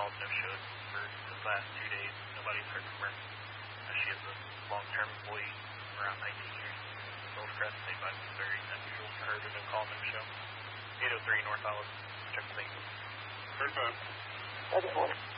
called no-showed for the last 2 days. Nobody's heard from her. She is a long-term employee, around 19 years. Goldcrest, State by Missouri. Unusual for her to no-call, no-show. 803 North Olive. Check the thing. Heard that. That's